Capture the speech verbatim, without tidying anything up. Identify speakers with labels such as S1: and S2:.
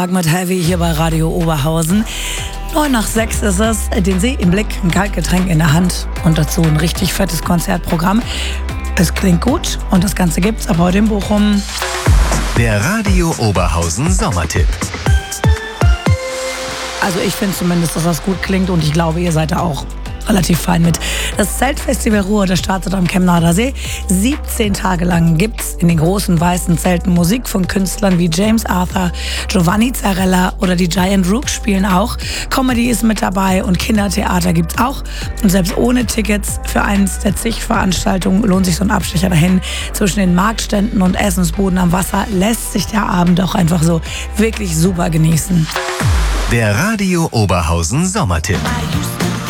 S1: Mit Heavy hier bei Radio Oberhausen. Neun nach sechs ist es, den See im Blick, ein Kaltgetränk in der Hand und dazu ein richtig fettes Konzertprogramm. Es klingt gut und das Ganze gibt's ab heute in Bochum.
S2: Der Radio Oberhausen Sommertipp.
S1: Also ich finde zumindest, dass das gut klingt und ich glaube, ihr seid da auch relativ fein mit. Das Zeltfestival Ruhr, das startet am Chemnader See. siebzehn Tage lang gibt's in den großen weißen Zelten Musik von Künstlern wie James Arthur, Giovanni Zarella oder die Giant Rooks spielen auch. Comedy ist mit dabei und Kindertheater gibt's auch. Und selbst ohne Tickets für eins der zig Veranstaltungen lohnt sich so ein Abstecher dahin. Zwischen den Marktständen und Essensbuden am Wasser lässt sich der Abend auch einfach so wirklich super genießen.
S2: Der Radio Oberhausen Sommertipp.